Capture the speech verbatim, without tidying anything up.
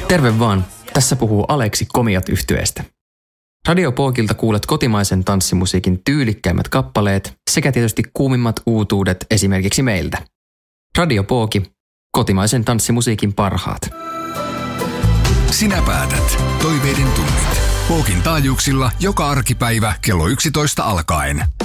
Terve vaan, tässä puhuu Aleksi Komiat -yhtyeestä. Radio Pookilta kuulet kotimaisen tanssimusiikin tyylikkäimmät kappaleet sekä tietysti kuumimmat uutuudet esimerkiksi meiltä. Radio Pooki, kotimaisen tanssimusiikin parhaat. Sinä päätät. Toiveiden tunnit. Pookin taajuuksilla joka arkipäivä kello yksitoista alkaen.